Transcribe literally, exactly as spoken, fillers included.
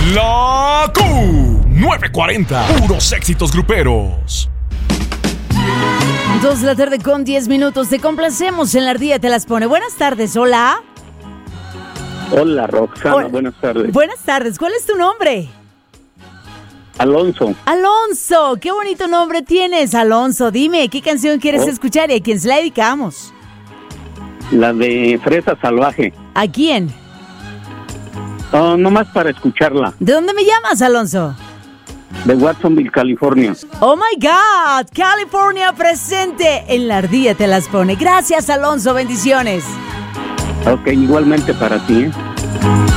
La Q novecientos cuarenta, puros éxitos gruperos. Dos de la tarde con diez minutos. Te complacemos en la ardilla te las pone. Buenas tardes, hola. Hola, Roxana, Hola. Buenas tardes. Buenas tardes, ¿cuál es tu nombre? Alonso. Alonso, qué bonito nombre tienes, Alonso. Dime, ¿qué canción quieres Oh. escuchar y a quién se la dedicamos? La de Fresa Salvaje. ¿A quién? Oh, nomás para escucharla. ¿De dónde me llamas, Alonso? De Watsonville, California. Oh my God, California presente en la ardilla te las pone. Gracias, Alonso, bendiciones. Ok, igualmente para ti, ¿eh?